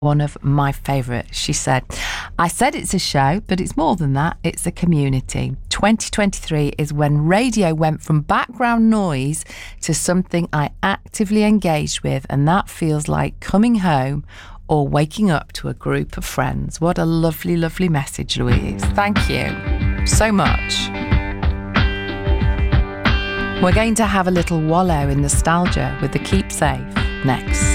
one of my favourites. She said, I said it's a show, but it's more than that. It's a community. 2023 is when radio went from background noise to something I actively engaged with, and that feels like coming home or waking up to a group of friends. What a lovely, lovely message, Louise. Thank you so much. We're going to have a little wallow in nostalgia with the Keep Safe next.